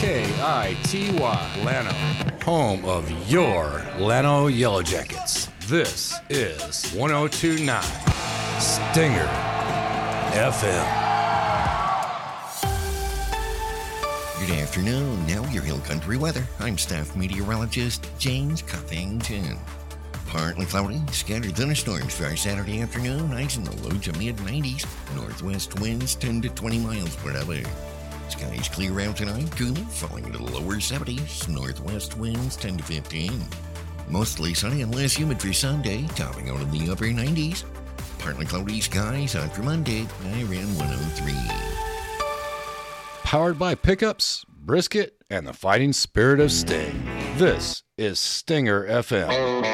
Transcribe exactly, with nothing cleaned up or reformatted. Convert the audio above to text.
K I T Y, Llano, home of your Llano Yellow Jackets. This is one oh two point nine Stinger F M. Good afternoon. Now your Hill Country weather. I'm staff meteorologist James Cuffington. Partly cloudy, scattered thunderstorms for our Saturday afternoon. Highs in the low to mid nineties. Northwest winds ten to twenty miles per hour. Skies clear out tonight, cooler, falling into the lower seventies. Northwest winds ten to fifteen. Mostly sunny and less humid for Sunday, topping out in the upper nineties. Partly cloudy skies on for Monday. I ran one oh three. Powered by pickups, brisket, and the fighting spirit of Sting. This is Stinger F M.